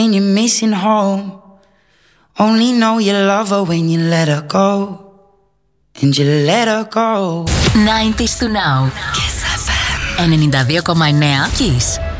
And you're missing home. Only know you love her when you let her go. And you let her go. 90s to now. Kiss FM 92,9 Kiss.